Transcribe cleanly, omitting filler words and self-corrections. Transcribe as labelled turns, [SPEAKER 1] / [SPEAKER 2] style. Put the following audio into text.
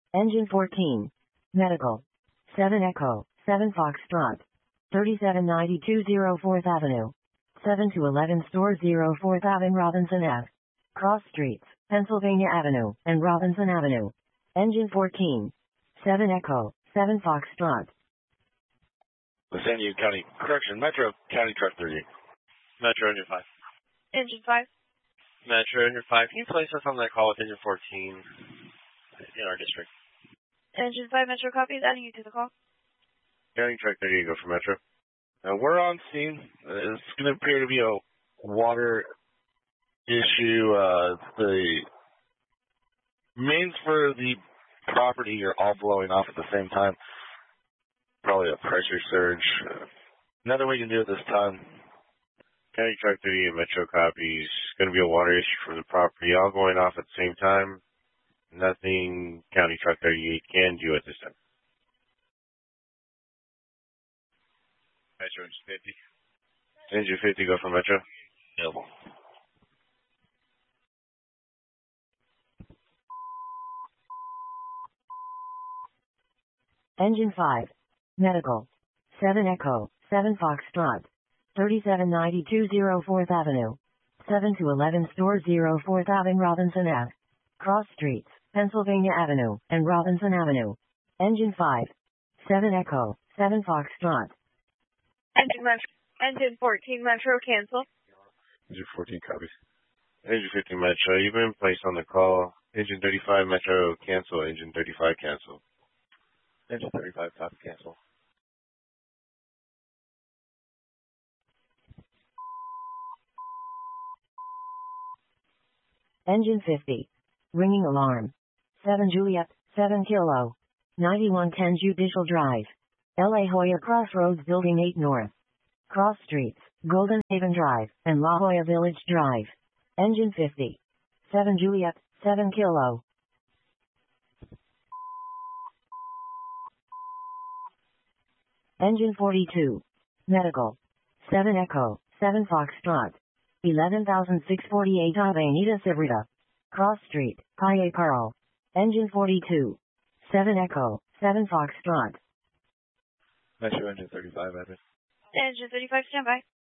[SPEAKER 1] Engine 14. Medical. 7 Echo, 7 Foxtrot. 3792 04th Avenue. 7 to 11 Store 04th Ave Robinson Ave. Cross Streets, Pennsylvania Avenue, and Robinson Avenue. Engine 14. 7 Echo, 7 Foxtrot.
[SPEAKER 2] Los Angeles County Correction, Metro County Truck 30.
[SPEAKER 3] Metro Engine 5.
[SPEAKER 4] Engine 5.
[SPEAKER 3] Metro Engine 5. Can you place us on that call with Engine 14 in our district?
[SPEAKER 4] Engine 5 Metro copies, adding you to the call.
[SPEAKER 2] County Truck 30, go for Metro. We're on scene. It's going to appear to be a water issue. The mains for the property are all blowing off at the same time. Probably a pressure surge. Another way you can do it this time. County Truck 30 and Metro copies. Going to be a water issue for the property, all going off at the same time. Nothing County Truck 38 can do at this time.
[SPEAKER 3] Metro Engine 50.
[SPEAKER 2] Engine 50, go for Metro.
[SPEAKER 3] Available.
[SPEAKER 1] Engine 5. Medical. 7 Echo, 7 Foxtrot. 3792 04th Avenue. 7 to 11 Store 04th Ave Robinson Ave. Cross Streets, Pennsylvania Avenue, and Robinson Avenue. Engine 5. 7 Echo, 7 Foxtrot.
[SPEAKER 4] Engine 14 Metro cancel.
[SPEAKER 2] Engine 14 copies. Engine 15 Metro, you've been placed on the call. Engine 35 Metro cancel. Engine 35 cancel.
[SPEAKER 3] Engine 35 copy cancel.
[SPEAKER 1] Engine 50. Ringing alarm. 7 Juliet, 7 Kilo. 9110 Judicial Drive. LA Jolla Crossroads Building 8 North. Cross Streets, Golden Haven Drive, and La Jolla Village Drive. Engine 50. 7 Juliet, 7 Kilo. Engine 42. Medical. 7 Echo, 7 Foxtrot. 11,648 Avenida Cibrita. Cross Street, Calle Carl. Engine 42. 7 Echo, 7 Foxtrot.
[SPEAKER 3] Metro Engine 35, Edmund.
[SPEAKER 4] Engine 35, standby.